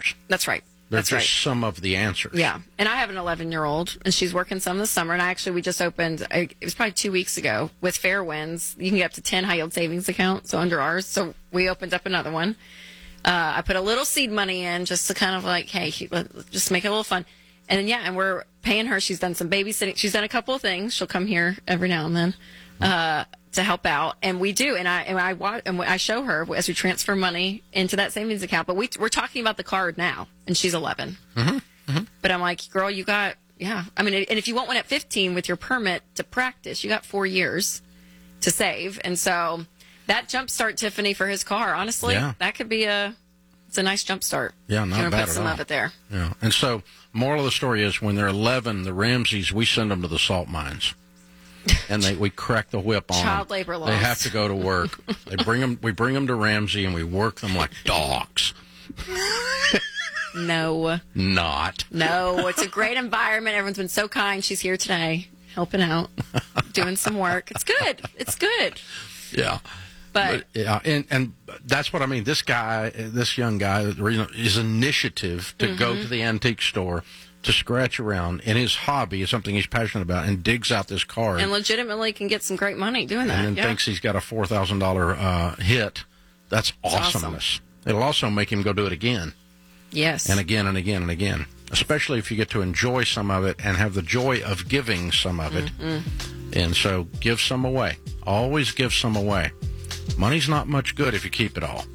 answers. That's right. They're That's just right. some of the answers. Yeah. And I have an 11-year-old, and she's working some this summer. And we just opened, it was probably 2 weeks ago, with Fairwinds. You can get up to 10 high-yield savings accounts, so under ours. So we opened up another one. I put a little seed money in just to kind of like, hey, just make it a little fun. And then, and we're paying her. She's done some babysitting. She's done a couple of things. She'll come here every now and then to help out. And we do. And I show her as we transfer money into that savings account. But we're talking about the card now, and she's 11. Mm-hmm. Mm-hmm. But I'm like, girl, you got, I mean, and if you want one at 15 with your permit to practice, you got 4 years to save. And so that jumpstart, Tiffany, for his car, honestly, that could be it's a nice jumpstart. Yeah, not bad put some of it there. Yeah. And so, moral of the story is, when they're 11, the Ramseys, we send them to the salt mines. And we crack the whip on Child them. labor laws. They have to go to work. We bring them to Ramsey, and we work them like dogs. No. Not. No, it's a great environment. Everyone's been so kind. She's here today, helping out, doing some work. It's good. It's good. Yeah. But yeah, and that's what I mean. This young guy, his initiative to go to the antique store, to scratch around, and his hobby is something he's passionate about, and digs out this card. And legitimately can get some great money doing that. And then thinks he's got a $4,000 hit. That's awesomeness. Awesome. It'll also make him go do it again. Yes. And again and again and again. Especially if you get to enjoy some of it and have the joy of giving some of it. Mm-hmm. And so give some away. Always give some away. Money's not much good if you keep it all.